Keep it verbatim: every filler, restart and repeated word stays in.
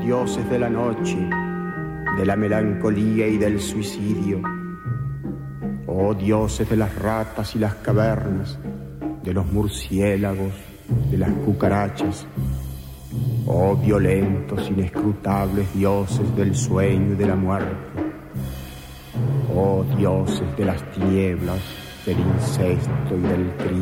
dioses de la noche, de la melancolía y del suicidio. Oh dioses de las ratas y las cavernas, de los murciélagos, de las cucarachas. Oh violentos, inescrutables dioses del sueño y de la muerte. Oh dioses de las tinieblas, del incesto y del crimen.